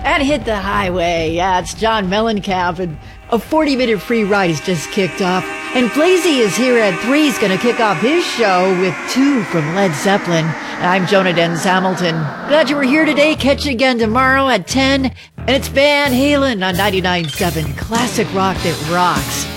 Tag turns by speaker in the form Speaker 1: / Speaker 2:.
Speaker 1: and hit the highway. Yeah, it's John Mellencamp, and a 40-minute free ride has just kicked off. And Blazy is here at 3. He's going to kick off his show with 2 from Led Zeppelin. And I'm Jonah Dennis Hamilton. Glad you were here today. Catch you again tomorrow at 10. And it's Van Halen on 99.7 Classic Rock that rocks.